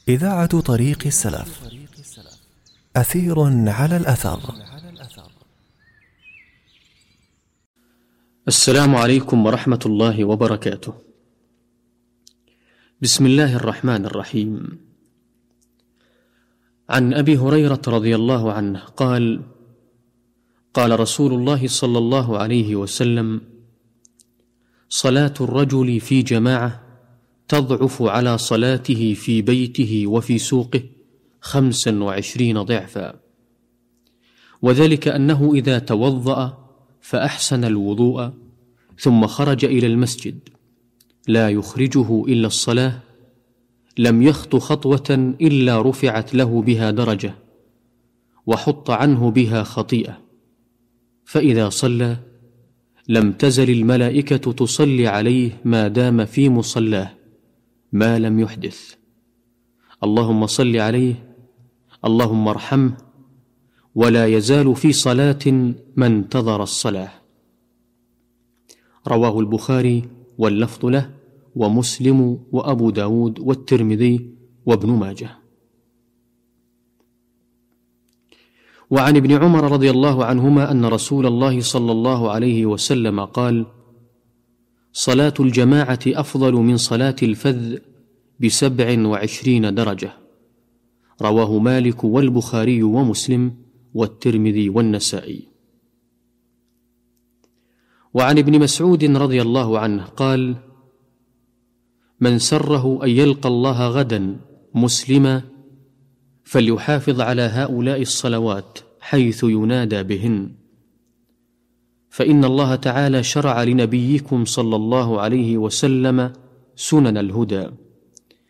إذاعة طريق السلف، أثير على الأثر. السلام عليكم ورحمة الله وبركاته. بسم الله الرحمن الرحيم. عن أبي هريرة رضي الله عنه قال: قال رسول الله صلى الله عليه وسلم: صلاة الرجل في جماعة تضعف على صلاته في بيته وفي سوقه 25 ضعفا، وذلك أنه إذا توضأ فأحسن الوضوء ثم خرج إلى المسجد لا يخرجه إلا الصلاة، لم يخط خطوة إلا رفعت له بها درجة وحط عنه بها خطيئة، فإذا صلى لم تزل الملائكة تصلي عليه ما دام في مصلاه ما لم يحدث. اللهم صل عليه، اللهم ارحمه، ولا يزال في صلاة ما انتظر الصلاة. رواه البخاري واللفظ له، ومسلم وأبو داود والترمذي وابن ماجه. وعن ابن عمر رضي الله عنهما أن رسول الله صلى الله عليه وسلم قال: صلاة الجماعة أفضل من صلاة الفذ ب27 درجة. رواه مالك والبخاري ومسلم والترمذي والنسائي. وعن ابن مسعود رضي الله عنه قال: من سره أن يلقى الله غدا مسلما فليحافظ على هؤلاء الصلوات حيث ينادى بهن، فإن الله تعالى شرع لنبيكم صلى الله عليه وسلم سنن الهدى،